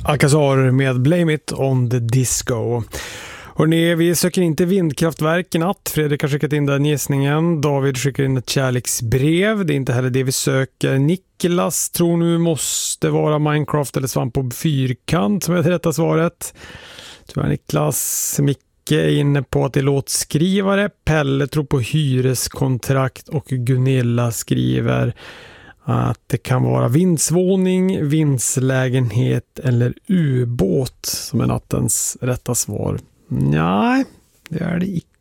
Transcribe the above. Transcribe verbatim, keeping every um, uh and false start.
Alcazar med Blame It on the Disco. Hörrni, vi söker inte vindkraftverk i natt. Fredrik har skickat in den gissningen. David skickar in ett kärleksbrev. Det är inte heller det vi söker. Niklas tror nu måste vara Minecraft eller svamp på fyrkant som är det rätta svaret. Tyvärr Niklas. Micke är inne på att det är låtskrivare. Pelle tror på hyreskontrakt och Gunilla skriver att det kan vara vindsvåning, vindslägenhet eller ubåt som är nattens rätta svar. Nej, det är det icke.